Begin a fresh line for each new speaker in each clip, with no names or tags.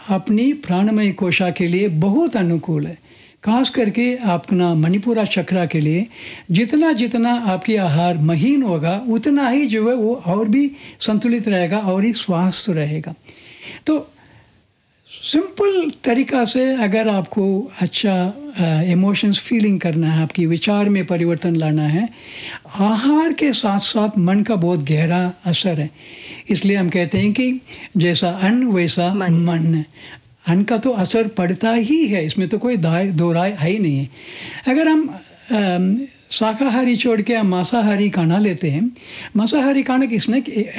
अपनी प्राणमय कोशा के लिए बहुत अनुकूल है। खास करके अपना मणिपुरा चक्रा के लिए जितना जितना आपकी आहार महीन होगा उतना ही जो है वो और भी संतुलित रहेगा और ही स्वस्थ रहेगा। तो सिंपल तरीका से अगर आपको अच्छा इमोशंस फीलिंग करना है, आपकी विचार में परिवर्तन लाना है, आहार के साथ साथ मन का बहुत गहरा असर है। इसलिए हम कहते हैं कि जैसा अन्न वैसा मन। अन्न का तो असर पड़ता ही है, इसमें तो कोई दो राय है ही नहीं है। अगर हम शाकाहारी छोड़ के हम मांसाहारी खाना लेते हैं, मांसाहारी खाना किसने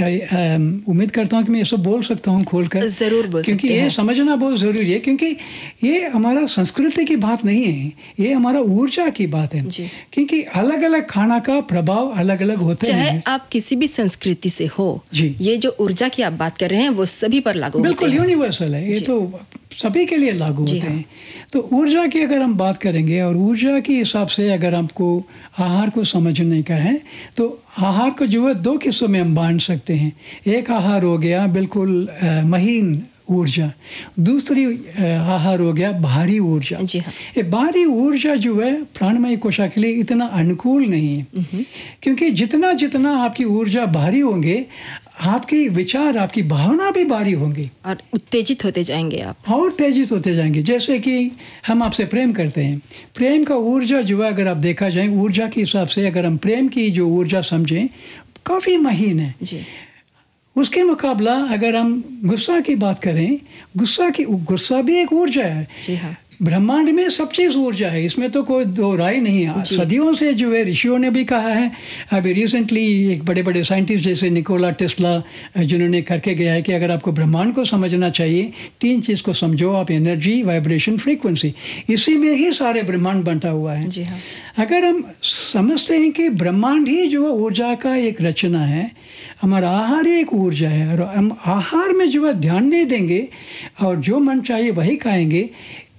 उम्मीद करता हूँ कि मैं ये सब बोल सकता हूँ खोलकर,
ज़रूर बोल सकते हैं,
क्योंकि ये समझना बहुत ज़रूरी है, क्योंकि ये हमारा संस्कृति की बात नहीं है, ये हमारा ऊर्जा की बात है। क्योंकि अलग अलग खाना का प्रभाव अलग अलग होता है, चाहे
आप किसी भी संस्कृति से हो। ये जो ऊर्जा की आप बात कर रहे हैं वो सभी पर लागू होते हैं,
बिल्कुल यूनिवर्सल है, ये तो सभी के लिए लागू होते हैं। तो ऊर्जा की अगर हम बात करेंगे और ऊर्जा के हिसाब से अगर आपको आहार को समझने का है तो आहार को जो है दो किस्सों में हम बांट सकते हैं। एक आहार हो गया बिल्कुल महीन ऊर्जा, दूसरी आहार हो गया भारी ऊर्जा। ये भारी ऊर्जा जो है प्राणमय कोशा के लिए इतना अनुकूल नहीं है, क्योंकि जितना जितना आपकी ऊर्जा भारी होंगे आपकी विचार, आपकी भावना भी भारी होंगी
और उत्तेजित होते जाएंगे आप,
और तेजित होते जाएंगे। जैसे कि हम आपसे प्रेम करते हैं, प्रेम का ऊर्जा जो है अगर आप देखा जाए ऊर्जा के हिसाब से अगर हम प्रेम की जो ऊर्जा समझें काफ़ी महीन है जी। उसके मुकाबला अगर हम गुस्सा की बात करें, गुस्सा भी एक ऊर्जा है जी। हाँ, ब्रह्मांड में सब चीज़ ऊर्जा है, इसमें तो कोई दो राय नहीं है। सदियों से जो है ऋषियों ने भी कहा है, अभी रिसेंटली एक बड़े बड़े साइंटिस्ट जैसे निकोला टेस्ला जिन्होंने करके गया है कि अगर आपको ब्रह्मांड को समझना चाहिए 3 चीज़ को समझो आप, एनर्जी, वाइब्रेशन, फ्रीक्वेंसी, इसी में ही सारे ब्रह्मांड बंटा हुआ है जी। हाँ। अगर हम समझते हैं कि ब्रह्मांड ही जो है ऊर्जा का एक रचना है, हमारा आहार एक ऊर्जा है, और हम आहार में जो है ध्यान नहीं देंगे और जो मन चाहिए वही खाएंगे,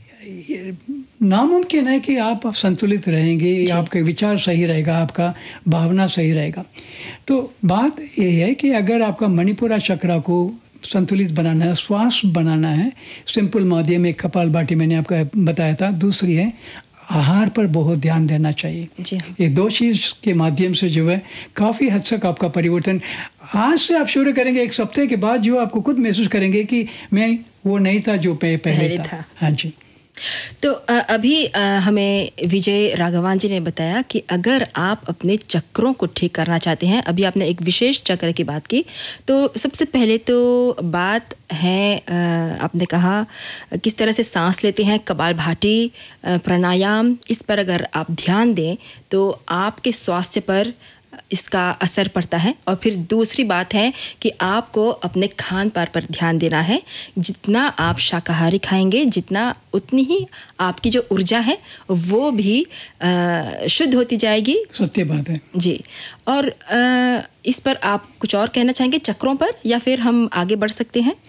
नामुमकिन है कि आप संतुलित रहेंगे, आपका विचार सही रहेगा, आपका भावना सही रहेगा। तो बात ये है कि अगर आपका मणिपुरा चक्रा को संतुलित बनाना है, श्वास बनाना है, सिंपल माध्यम एक कपालभाति मैंने आपको बताया था, दूसरी है आहार पर बहुत ध्यान देना चाहिए जी। ये 2 चीज़ के माध्यम से जो है काफ़ी हद तक आपका परिवर्तन आज से आप शुरू करेंगे, 1 हफ्ते के बाद जो आपको खुद महसूस करेंगे कि मैं वो नहीं था जो पहले था। हाँ जी।
तो अभी हमें विजय राघवान जी ने बताया कि अगर आप अपने चक्रों को ठीक करना चाहते हैं, अभी आपने एक विशेष चक्र की बात की, तो सबसे पहले तो बात है आपने कहा किस तरह से सांस लेते हैं, कपालभाति, प्राणायाम, इस पर अगर आप ध्यान दें तो आपके स्वास्थ्य पर इसका असर पड़ता है। और फिर दूसरी बात है कि आपको अपने खान पान पर ध्यान देना है, जितना आप शाकाहारी खाएंगे जितना उतनी ही आपकी जो ऊर्जा है वो भी शुद्ध होती जाएगी।
सत्य बात है
जी। और इस पर आप कुछ और कहना चाहेंगे चक्रों पर, या फिर हम आगे बढ़ सकते हैं?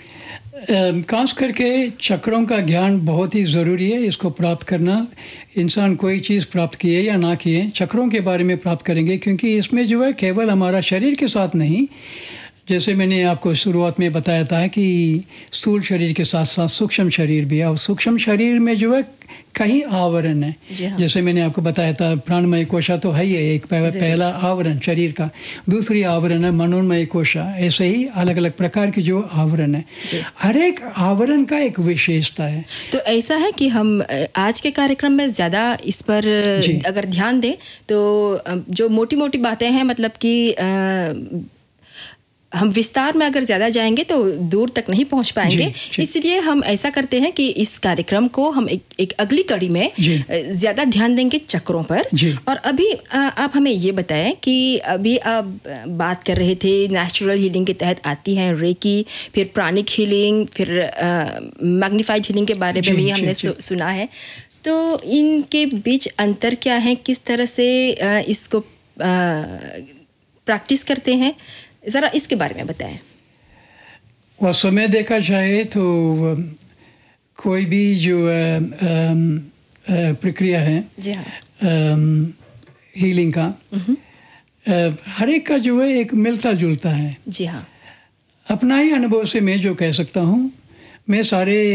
खास करके चक्रों का ज्ञान बहुत ही ज़रूरी है, इसको प्राप्त करना। इंसान कोई चीज़ प्राप्त किए या ना किए, चक्रों के बारे में प्राप्त करेंगे, क्योंकि इसमें जो है केवल हमारा शरीर के साथ नहीं, जैसे मैंने आपको शुरुआत में बताया था कि स्थूल शरीर के साथ साथ सूक्ष्म शरीर भी है, और सूक्ष्म शरीर में जो है कई आवरण है। हाँ। जैसे मैंने आपको बताया था प्राणमय कोशा तो है ही, एक पहला आवरण शरीर का, दूसरी आवरण है मनोमय कोशा, ऐसे ही अलग अलग प्रकार की जो आवरण है, हर एक आवरण का एक विशेषता है।
तो ऐसा है कि हम आज के कार्यक्रम में ज़्यादा इस पर अगर ध्यान दें तो जो मोटी मोटी बातें हैं, मतलब कि हम विस्तार में अगर ज़्यादा जाएंगे तो दूर तक नहीं पहुंच पाएंगे, इसलिए हम ऐसा करते हैं कि इस कार्यक्रम को हम एक अगली कड़ी में ज़्यादा ध्यान देंगे चक्रों पर। और अभी आप हमें ये बताएं कि अभी आप बात कर रहे थे नेचुरल हीलिंग के तहत आती है रेकी, फिर प्राणिक हीलिंग, फिर मैग्नीफाइड हीलिंग के बारे में भी हमने सुना है। तो इनके बीच अंतर क्या है, किस तरह से इसको प्रैक्टिस करते हैं, ज़रा इसके बारे में बताएं।
वह समय देखा जाए तो कोई भी जो प्रक्रिया है
जी हाँ,
हीलिंग का, हर एक का जो है एक मिलता जुलता है।
जी हाँ।
अपना ही अनुभव से मैं जो कह सकता हूँ, मैं सारे